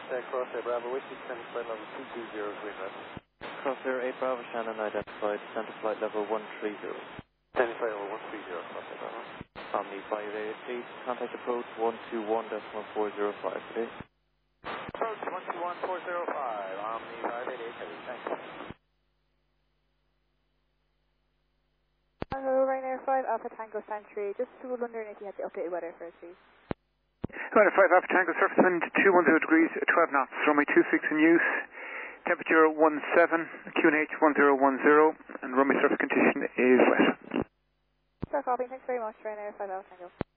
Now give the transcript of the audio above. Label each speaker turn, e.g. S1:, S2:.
S1: Crosshair Bravo, Whiskey, descending flight level 220, green red.
S2: Crosshair 8 Bravo Shannon identified, center flight level 130.
S1: Descending flight level 130, Crosshair Bravo.
S2: Omni 588, contact approach 121.405 today.
S1: Approach 121.405, Omni 588 heavy, thanks.
S3: Hello, Ryanair 5 Alpha Tango Sanctuary. Just wondering if you had the updated weather for us, please.
S4: Ryanair 5 Alpha Tango, surface wind 210 degrees, 12 knots, runway 26 in use, temperature 17, QNH 1010, and runway surface condition is wet.
S3: Sir, copy. Thanks very much, Ryanair 5 Alpha Tango.